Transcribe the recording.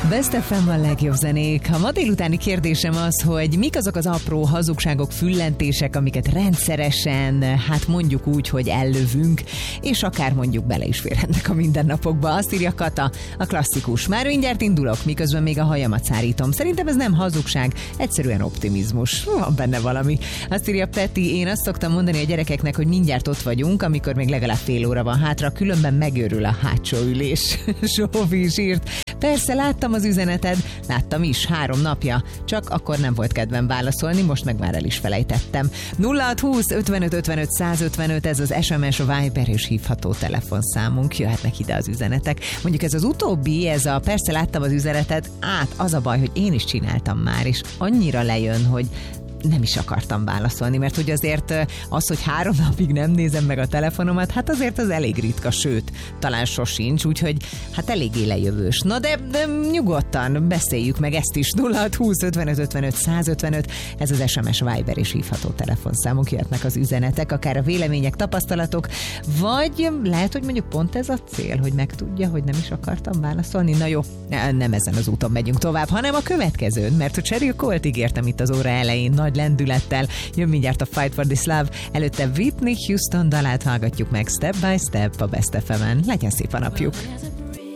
Best FM a legjobb zenék. A ma délutáni kérdésem az, hogy mik azok az apró hazugságok, füllentések, amiket rendszeresen, hát mondjuk úgy, hogy ellövünk, és akár mondjuk bele is férhetnek a mindennapokba. Azt írja Kata, a klasszikus. Már mindjárt indulok, miközben még a hajamat szárítom. Szerintem ez nem hazugság, egyszerűen optimizmus. Van benne valami. Azt írja Peti, én azt szoktam mondani a gyerekeknek, hogy mindjárt ott vagyunk, amikor még legalább fél óra van hátra, különben megőrül a hátsó ülés. Zsófi is írt. Persze, láttam az üzeneted, láttam is 3 napja, csak akkor nem volt kedvem válaszolni, most meg már el is felejtettem. 0620 55 55 155, ez az SMS, a Viber és hívható telefonszámunk, jöhetnek ide az üzenetek. Mondjuk ez az utóbbi, ez a persze láttam az üzeneted, az a baj, hogy én is csináltam már, és annyira lejön, hogy nem is akartam válaszolni, mert hogy azért az, hogy 3 napig nem nézem meg a telefonomat, hát azért az elég ritka, sőt, talán sosincs, úgyhogy hát eléggé lejövős. Na de nyugodtan beszéljük meg ezt is. 0620 55 55 155, ez az SMS, Viber és hívható telefonszámunk, jöhetnek az üzenetek, akár a vélemények, tapasztalatok, vagy lehet, hogy mondjuk pont ez a cél, hogy megtudja, hogy nem is akartam válaszolni. Na jó, nem ezen az úton megyünk tovább, hanem a következőn, mert a Sheryl Cole-t ígértem itt az óra elején, nagy lendülettel. Jön mindjárt a Fight for this Love, előtte Whitney Houston dalát hallgatjuk meg Step by Step a Best FM-en. Legyen szép a napjuk!